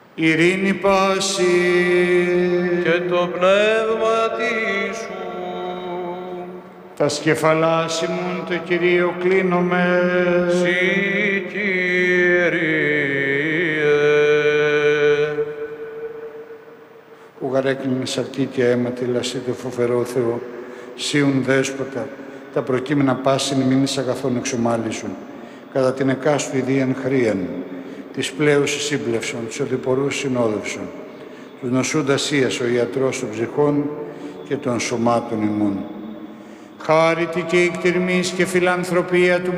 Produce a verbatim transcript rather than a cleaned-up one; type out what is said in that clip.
ειρήνη πάση και το πνεύμα σου. τα σκεφαλάς ημών το Κυρίο κλείνομαι. Συ, Κύριε. Που γαρέκλεινε σαρκή και αίμα τη λασί του φοβερό Θεό, σύουν δέσποτα, τα προκείμενα πάσιν μήνες αγαθών εξομάλισουν, κατά την εκάστου ιδίαν χρίαν, της πλέους σύμπλευσον, τους οδηπορούς συνόδευσον, τους νοσούντας ίας ο ιατρός των ψυχών και των σωμάτων ημών. Χάρητη και η κτηρμής και φιλανθρωπία του